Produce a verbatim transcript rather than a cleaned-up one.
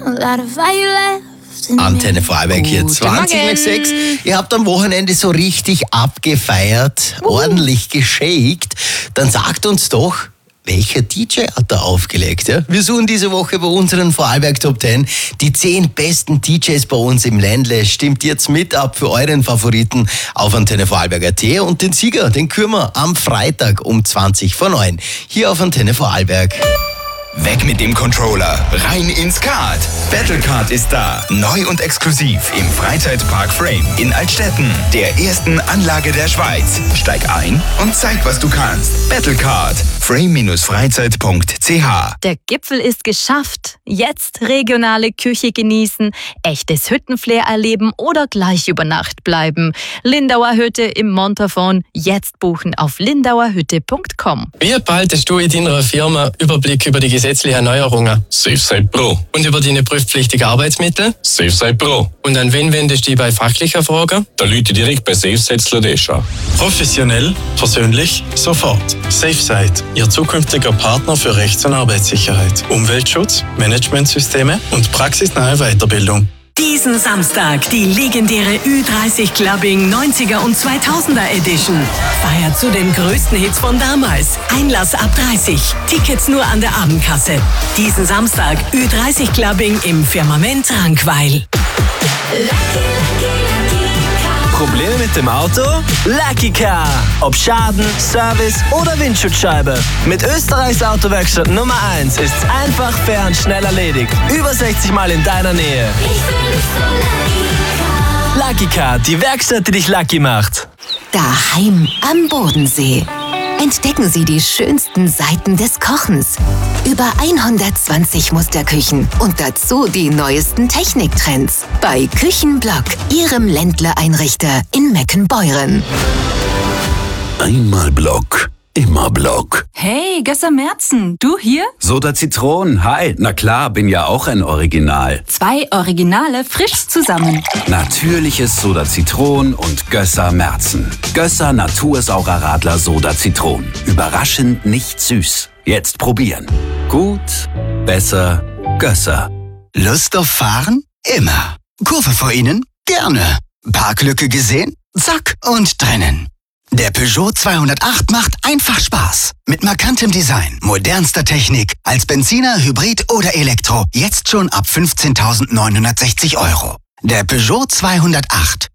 Antenne Vorarlberg hier, zwanzig nach sechs. Ihr habt am Wochenende so richtig abgefeiert, uh. ordentlich geshakt. Dann sagt uns doch, welcher D J hat da aufgelegt? Ja? Wir suchen diese Woche bei unseren Vorarlberg Top zehn die zehn besten D Js bei uns im Ländle. Stimmt jetzt mit ab für euren Favoriten auf Antenne Vorarlberg Punkt at und den Sieger, den küren wir am Freitag um zwanzig vor neun hier auf Antenne Vorarlberg. Weg mit dem Controller, rein ins Kart. Battlecard ist da. Neu und exklusiv im Freizeitpark Frame in Altstetten, der ersten Anlage der Schweiz. Steig ein und zeig, was du kannst. Battlecard. frame Freizeit Punkt c h. Der Gipfel ist geschafft. Jetzt regionale Küche genießen, echtes Hüttenflair erleben oder gleich über Nacht bleiben. Lindauer Hütte im Montafon. Jetzt buchen auf lindauer hütte punkt com. Wie behaltest du in deiner Firma Überblick über die gesetzlichen Neuerungen? SafeSite Pro. Und über deine prüfpflichtigen Arbeitsmittel? SafeSite Pro. Und an wen wendest du dich bei fachlichen Fragen? Da Leute direkt bei SafeSite Sladesha. Professionell, persönlich, sofort. SafeSite, Ihr zukünftiger Partner für Rechts- und Arbeitssicherheit, Umweltschutz, Managementsysteme und praxisnahe Weiterbildung. Diesen Samstag die legendäre Ü dreißig Clubbing neunziger und zweitausender Edition. Feiert zu den größten Hits von damals. Einlass ab dreißig. Tickets nur an der Abendkasse. Diesen Samstag Ü dreißig Clubbing im Firmament Rankweil. Probleme mit dem Auto? Lucky Car. Ob Schaden, Service oder Windschutzscheibe. Mit Österreichs Autowerkstatt Nummer eins ist's einfach, fair und schnell erledigt. Über sechzig Mal in deiner Nähe. Lucky Car, die Werkstatt, die dich lucky macht. Daheim am Bodensee. Entdecken Sie die schönsten Seiten des Kochens. Über hundertzwanzig Musterküchen und dazu die neuesten Techniktrends. Bei Küchenblock, Ihrem Ländle-Einrichter in Meckenbeuren. Einmal Block, immer Block. Hey, Gösser Merzen, du hier? Soda Zitronen, hi. Na klar, bin ja auch ein Original. Zwei Originale frisch zusammen. Natürliches Soda Zitronen und Gösser Merzen. Gösser Natursaurer Radler Soda Zitronen. Überraschend nicht süß. Jetzt probieren. Gut, besser, Gösser. Lust auf Fahren? Immer. Kurve vor Ihnen? Gerne. Parklücke gesehen? Zack und drinnen. Der Peugeot zweihundertacht macht einfach Spaß. Mit markantem Design, modernster Technik, als Benziner, Hybrid oder Elektro. Jetzt schon ab fünfzehntausendneunhundertsechzig Euro. Der Peugeot zweihundertacht.